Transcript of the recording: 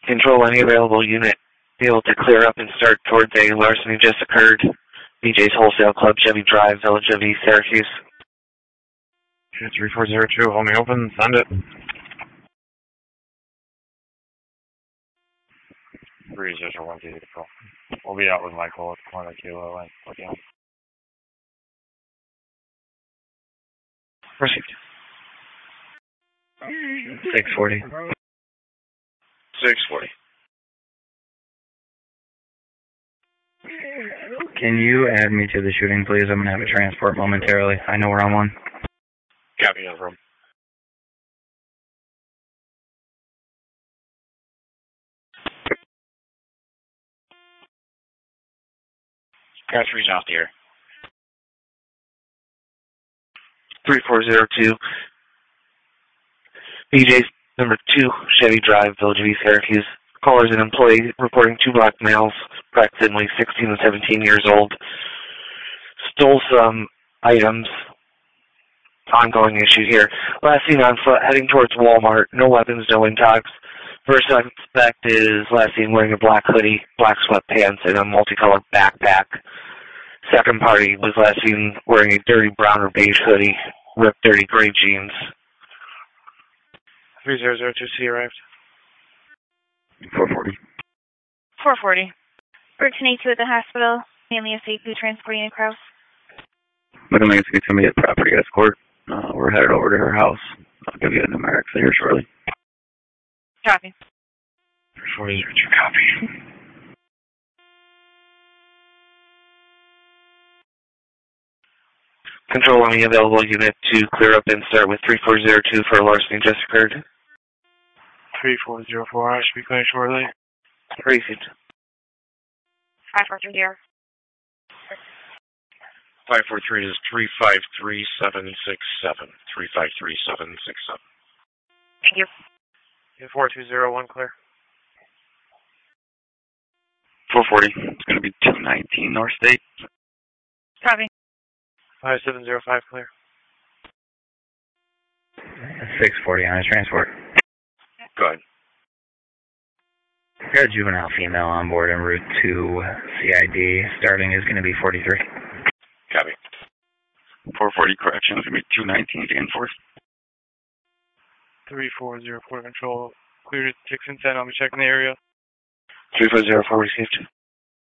Control any available unit. Be able to clear up and start towards a larceny just occurred. BJ's Wholesale Club, Chevy Drive, Village of East Syracuse. 3402, hold me open, send it. 3012 Control. We'll be out with Michael at the corner Kilo and looking. Received. 640. 640. Can you add me to the shooting, please? I'm going to have a transport momentarily. I know we're on one. Copy, no problem. Car 3's off the air. 3402. BJ's number 2, Chevy Drive, Village of East Syracuse. Caller is an employee reporting 2 black males, approximately 16 and 17 years old. Stole some items. Ongoing issue here. Last seen on foot, heading towards Walmart. No weapons, no intox. First suspect is last seen wearing a black hoodie, black sweatpants, and a multicolored backpack. Second party was last seen wearing a dirty brown or beige hoodie, ripped dirty gray jeans. 3002C arrived. 440. 440. We're 2 at the hospital, mainly a safe transporting a Kraus. Middle Name is going to be at property escort. We're headed over to her house. I'll give you a numeric here shortly. Copy. 4002, copy. Control any available unit to clear up and start with 3402 for a larceny just occurred. 3404, I should be clear shortly. Received. 543 here. 543 is 353767. 353767. Thank you. 4201, clear. 440. It's going to be 219 North State. Copy. 5705, clear. 640 on his transport. Go ahead. Got a juvenile female on board en route to CID. Starting is going to be 43. Copy. 440 correction is going to be 219 to enforce. 3404 control. Clear to 6 and 10. I'll be checking the area. 3404 received.